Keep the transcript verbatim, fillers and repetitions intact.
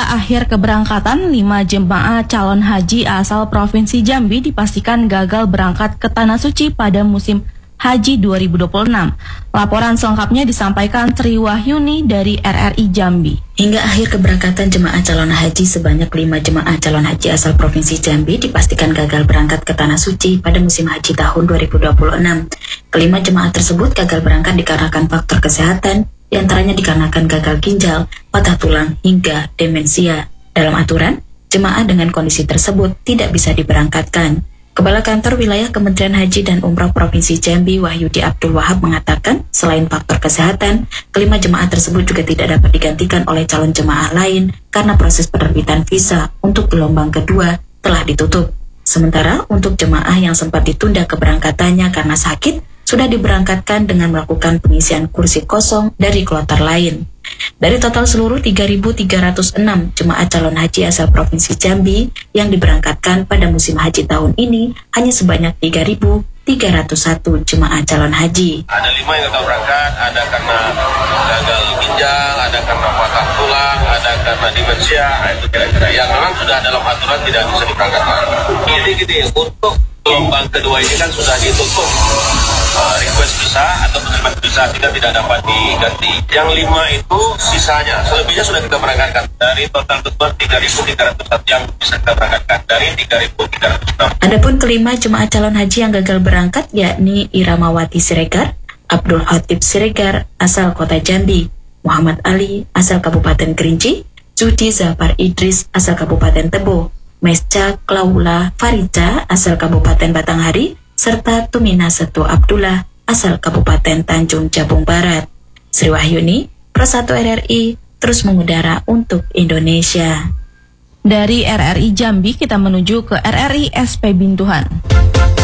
Hingga akhir keberangkatan, lima jemaah calon haji asal Provinsi Jambi dipastikan gagal berangkat ke Tanah Suci pada musim Haji dua ribu dua puluh enam. Laporan selengkapnya disampaikan Tri Wahyuni dari R R I Jambi. Hingga akhir keberangkatan jemaah calon haji, sebanyak lima jemaah calon haji asal Provinsi Jambi dipastikan gagal berangkat ke Tanah Suci pada musim haji tahun dua ribu dua puluh enam. Kelima jemaah tersebut gagal berangkat dikarenakan faktor kesehatan, diantaranya dikarenakan gagal ginjal, patah tulang, hingga demensia. Dalam aturan, jemaah dengan kondisi tersebut tidak bisa diberangkatkan. Kepala Kantor Wilayah Kementerian Haji dan Umroh Provinsi Jambi, Wahyudi Abdul Wahab, mengatakan selain faktor kesehatan, kelima jemaah tersebut juga tidak dapat digantikan oleh calon jemaah lain karena proses penerbitan visa untuk gelombang kedua telah ditutup. Sementara untuk jemaah yang sempat ditunda keberangkatannya karena sakit, sudah diberangkatkan dengan melakukan pengisian kursi kosong dari kloter lain. Dari total seluruh tiga ribu tiga ratus enam jemaah calon haji asal Provinsi Jambi yang diberangkatkan pada musim haji tahun ini, hanya sebanyak tiga ribu tiga ratus satu jemaah calon haji. Ada lima yang gagal berangkat, ada karena gagal ginjal, ada karena patah tulang, ada karena demensia, itu kira-kira yang memang sudah dalam aturan tidak bisa diberangkatkan. Jadi gini, untuk gelombang kedua ini kan sudah ditutup uh, request visa atau penerima visa kita tidak dapat diganti. Yang lima itu sisanya, selebihnya sudah kita berangkatkan. Dari total tersebut tiga ribu tiga ratus satu yang bisa kita berangkatkan dari tiga ribu tiga ratus enam. Adapun kelima jemaah calon haji yang gagal berangkat yakni Iramawati Siregar, Abdul Khatib Siregar asal Kota Jambi, Muhammad Ali asal Kabupaten Kerinci, Judi Zafar Idris asal Kabupaten Tebo, Mesca Klaula Farija asal Kabupaten Batanghari, serta Tumina Setu Abdullah asal Kabupaten Tanjung Jabung Barat. Sri Wahyuni, Pro satu R R I, terus mengudara untuk Indonesia. Dari R R I Jambi kita menuju ke R R I S P Bintuhan.